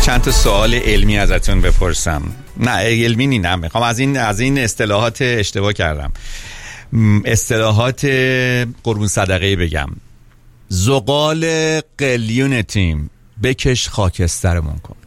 چند تا سوال علمی ازتون بپرسم. نه علمی نی، میخوام از این اصطلاحات اشتباه کردم، اصطلاحات قربون صدقه بگم. زغال قلیون تیم بکش خاکسترمون کن.